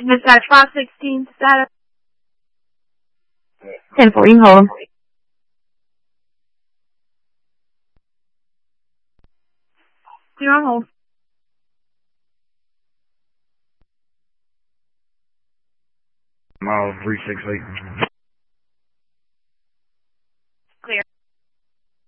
Dispatch 516 status. 10-4, you can hold 'em. You're on hold. Mile 368.